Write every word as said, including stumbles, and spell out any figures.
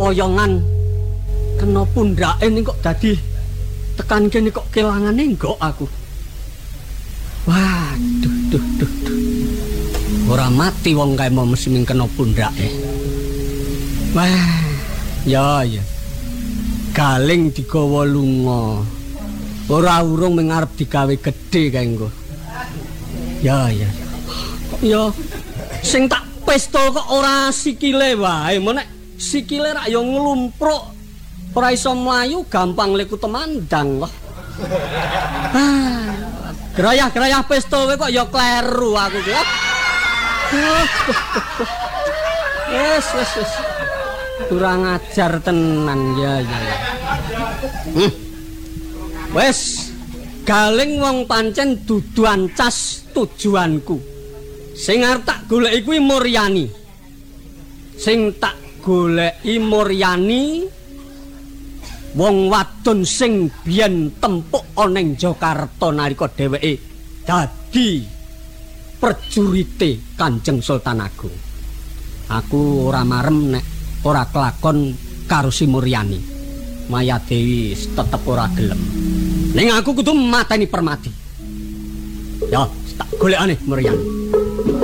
poyongan kena pundake ning kok dadi tekan kene kok kelangane enggak aku. Waduh, duh, duh, duh. Ora mati wong kae mau mesti kena pundake. Wah, ya ya. Galing digawa lunga. Ora urung mengarep digawe gedhe kae engko. Ya ya. Ya sing tak pesta kok ora sikile wae, menek sikile rak ya nglumpruk. Ora iso mlayu gampang leku temandang loh. Ah, gerayah-gerayah pesta kowe kok ya kleru aku ki. Wes wes wes. Kurang ajar tenan ya ya. Hmm. Wes galing wong pancen dudu ancas tujuanku. Sing arep tak goleki kuwi Muryani. Sing tak goleki Muryani wong wadon sing biyen tempuk ana ing Jakarta nalika dheweke dadi prajurite Kanjeng Sultan Agung. Aku ora marem nek ora kelakon karo si Muryani. Maya Dewi tetep ora gelem. Ning aku kudu mateni Permati. Ya, tak golekane Muryani.